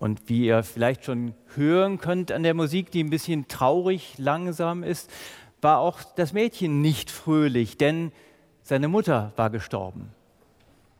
Und wie ihr vielleicht schon hören könnt an der Musik, die ein bisschen traurig, langsam ist, war auch das Mädchen nicht fröhlich, denn seine Mutter war gestorben.